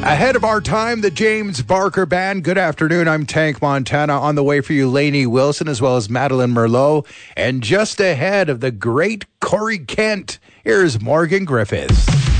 Ahead of our time, the James Barker Band. Good afternoon. I'm Tank Montana. On the way for you, Lainey Wilson, as well as Madeline Merlot. And just ahead of the great Corey Kent, here's Morgan Griffiths.